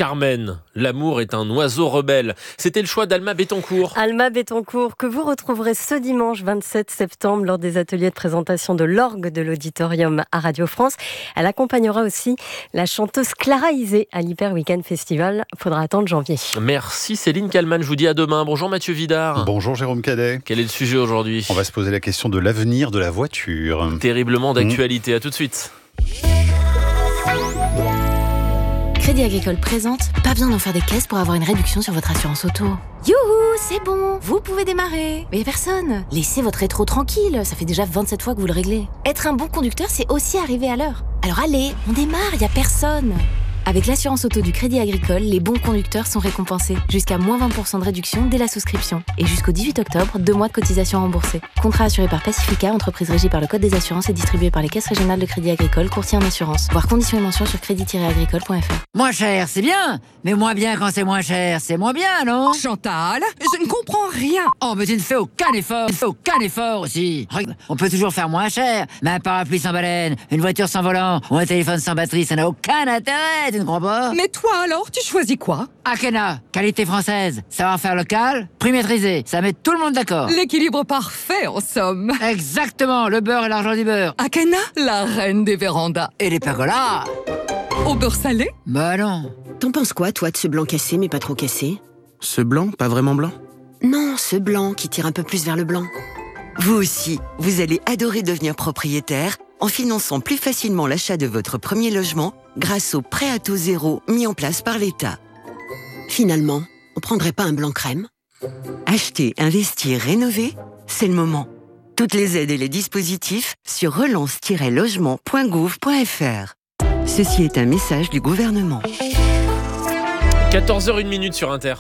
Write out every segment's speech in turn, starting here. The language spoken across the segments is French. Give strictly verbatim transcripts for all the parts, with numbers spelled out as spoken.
Carmen, l'amour est un oiseau rebelle. C'était le choix d'Alma Bettencourt. Alma Bettencourt, que vous retrouverez ce dimanche vingt-sept septembre lors des ateliers de présentation de l'orgue de l'Auditorium à Radio France. Elle accompagnera aussi la chanteuse Clara Isé à l'Hyper Weekend Festival. Faudra attendre janvier. Merci Céline Kallmann, je vous dis à demain. Bonjour Mathieu Vidard. Bonjour Jérôme Cadet. Quel est le sujet aujourd'hui ? On va se poser la question de l'avenir de la voiture. Terriblement d'actualité, mmh. À tout de suite. Crédit Agricole présente, pas besoin d'en faire des caisses pour avoir une réduction sur votre assurance auto. Youhou, c'est bon, vous pouvez démarrer. Mais y a personne. Laissez votre rétro tranquille, ça fait déjà vingt-sept fois que vous le réglez. Être un bon conducteur, c'est aussi arriver à l'heure. Alors allez, on démarre, y a personne. Avec l'assurance auto du Crédit Agricole, les bons conducteurs sont récompensés. Jusqu'à moins vingt pour cent de réduction dès la souscription. Et jusqu'au dix-huit octobre, deux mois de cotisation remboursée. Contrat assuré par Pacifica, entreprise régie par le Code des assurances et distribué par les caisses régionales de Crédit Agricole, courtier en assurance. Voir conditions et mentions sur crédit tiret agricole point f r. Moins cher, c'est bien. Mais moins bien quand c'est moins cher, c'est moins bien, non ? Chantal, je ne comprends rien. Oh, mais tu ne fais aucun effort. Tu ne fais aucun effort aussi. Regarde, on peut toujours faire moins cher. Mais un parapluie sans baleine, une voiture sans volant ou un téléphone sans batterie, ça n'a aucun intérêt, tu ne crois pas ? Mais toi alors, tu choisis quoi ? Akena, qualité française, savoir-faire local, prix maîtrisé, ça met tout le monde d'accord. L'équilibre parfait en somme. Exactement, le beurre et l'argent du beurre. Akena, la reine des vérandas. Et les pergolas. Au beurre salé ? Bah non. T'en penses quoi, toi, de ce blanc cassé, mais pas trop cassé ? Ce blanc, pas vraiment blanc ? Non, ce blanc qui tire un peu plus vers le blanc. Vous aussi, vous allez adorer devenir propriétaire en finançant plus facilement l'achat de votre premier logement grâce au prêt à taux zéro mis en place par l'État. Finalement, on prendrait pas un blanc crème ? Acheter, investir, rénover, c'est le moment. Toutes les aides et les dispositifs sur relance tiret logement point gouv point f r. Ceci est un message du gouvernement. quatorze heures une sur Inter.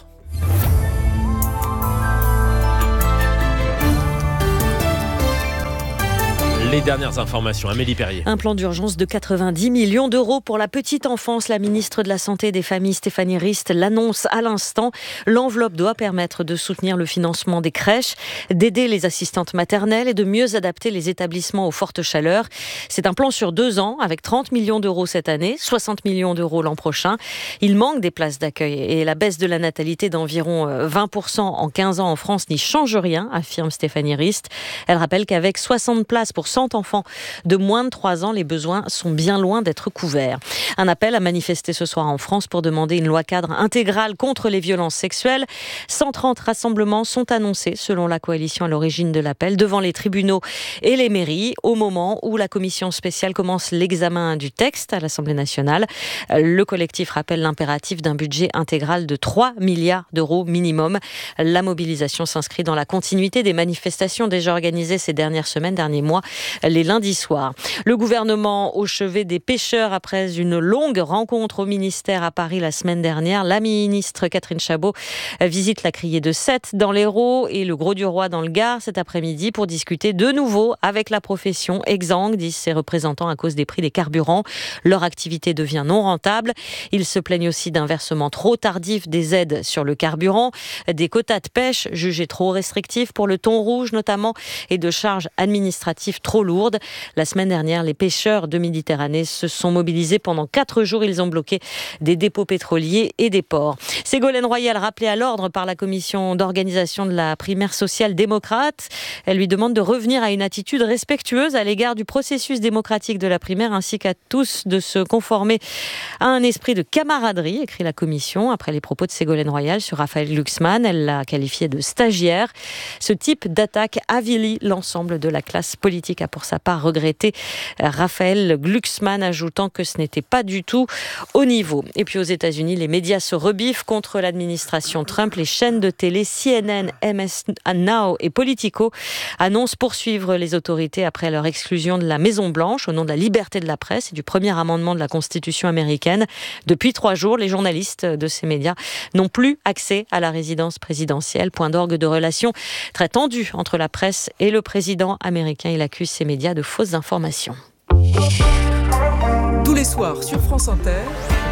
Les dernières informations, Amélie Perrier. Un plan d'urgence de quatre-vingt-dix millions d'euros pour la petite enfance. La ministre de la Santé et des Familles, Stéphanie Rist, l'annonce à l'instant. L'enveloppe doit permettre de soutenir le financement des crèches, d'aider les assistantes maternelles et de mieux adapter les établissements aux fortes chaleurs. C'est un plan sur deux ans, avec trente millions d'euros cette année, soixante millions d'euros l'an prochain. Il manque des places d'accueil et la baisse de la natalité d'environ vingt pour cent en quinze ans en France n'y change rien, affirme Stéphanie Rist. Elle rappelle qu'avec soixante places pour cent enfants de moins de trois ans, les besoins sont bien loin d'être couverts. Un appel a manifesté ce soir en France pour demander une loi cadre intégrale contre les violences sexuelles. cent trente rassemblements sont annoncés, selon la coalition à l'origine de l'appel, devant les tribunaux et les mairies, au moment où la commission spéciale commence l'examen du texte à l'Assemblée nationale. Le collectif rappelle l'impératif d'un budget intégral de trois milliards d'euros minimum. La mobilisation s'inscrit dans la continuité des manifestations déjà organisées ces dernières semaines, derniers mois, les lundis soirs. Le gouvernement au chevet des pêcheurs après une longue rencontre au ministère à Paris la semaine dernière. La ministre Catherine Chabot visite la criée de Sète dans l'Hérault et le Grau-du-Roi dans le Gard cet après-midi pour discuter de nouveau avec la profession exsangue, disent ses représentants, à cause des prix des carburants. Leur activité devient non rentable. Ils se plaignent aussi d'un versement trop tardif des aides sur le carburant, des quotas de pêche jugés trop restrictifs pour le thon rouge notamment et de charges administratives trop lourdes. La semaine dernière, les pêcheurs de Méditerranée se sont mobilisés pendant quatre jours. Ils ont bloqué des dépôts pétroliers et des ports. Ségolène Royal, rappelée à l'ordre par la commission d'organisation de la primaire social-démocrate, elle lui demande de revenir à une attitude respectueuse à l'égard du processus démocratique de la primaire ainsi qu'à tous de se conformer à un esprit de camaraderie, écrit la commission, après les propos de Ségolène Royal sur Raphaël Glucksmann. Elle l'a qualifié de stagiaire. Ce type d'attaque avilit l'ensemble de la classe politique, a pour sa part regretté Raphaël Glucksmann, ajoutant que ce n'était pas du tout au niveau. Et puis aux États-Unis, les médias se rebiffent contre l'administration Trump. Les chaînes de télé C N N, M S N Now et Politico annoncent poursuivre les autorités après leur exclusion de la Maison-Blanche au nom de la liberté de la presse et du premier amendement de la Constitution américaine. Depuis trois jours, les journalistes de ces médias n'ont plus accès à la résidence présidentielle. Point d'orgue de relations très tendues entre la presse et le président américain. Il accuse ces médias de fausses informations. Tous les soirs sur France Inter,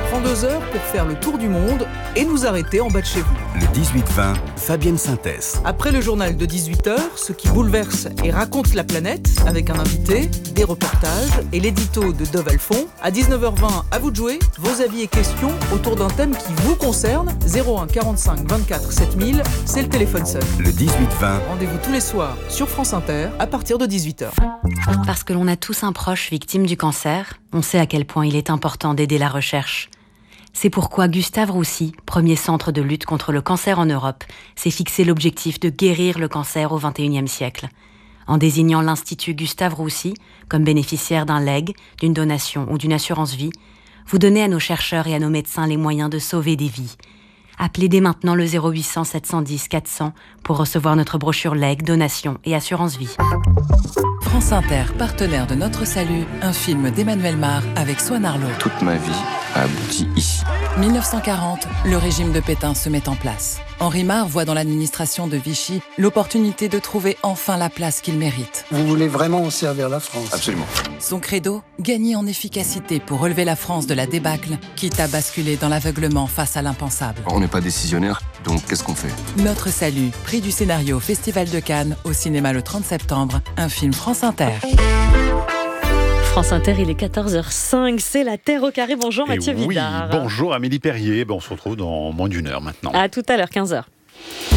prend deux heures pour faire le tour du monde et nous arrêter en bas de chez vous. Le dix-huit vingt, Fabienne Synthèse. Après le journal de dix-huit heures, ce qui bouleverse et raconte la planète, avec un invité, des reportages et l'édito de Dove Alphon. À dix-neuf heures vingt, à vous de jouer, vos avis et questions autour d'un thème qui vous concerne. zéro un quarante-cinq vingt-quatre sept mille, c'est le téléphone seul. Le dix-huit vingt. Rendez-vous tous les soirs sur France Inter à partir de dix-huit heures. Parce que l'on a tous un proche victime du cancer, on sait à quel point il est important d'aider la recherche. C'est pourquoi Gustave Roussy, premier centre de lutte contre le cancer en Europe, s'est fixé l'objectif de guérir le cancer au vingt et unième siècle. En désignant l'Institut Gustave Roussy comme bénéficiaire d'un legs, d'une donation ou d'une assurance vie, vous donnez à nos chercheurs et à nos médecins les moyens de sauver des vies. Appelez dès maintenant le zéro huit cents sept cent dix quatre cents pour recevoir notre brochure legs, donation et assurance vie. France Inter, partenaire de Notre Salut, un film d'Emmanuel Mar avec Swan Arlo. Toute ma vie a abouti ici. mille neuf cent quarante, le régime de Pétain se met en place. Henri Mar voit dans l'administration de Vichy l'opportunité de trouver enfin la place qu'il mérite. Vous voulez vraiment servir la France? Absolument. Son credo, gagner en efficacité pour relever la France de la débâcle, quitte à basculer dans l'aveuglement face à l'impensable. On n'est pas décisionnaire, donc qu'est-ce qu'on fait? Notre Salut, prix du scénario au Festival de Cannes, au cinéma le trente septembre, un film France Inter. France Inter, il est quatorze heures cinq, c'est la Terre au carré. Bonjour Mathieu oui, Vidard. Bonjour Amélie Perrier, bon, on se retrouve dans moins d'une heure maintenant. À tout à l'heure, quinze heures.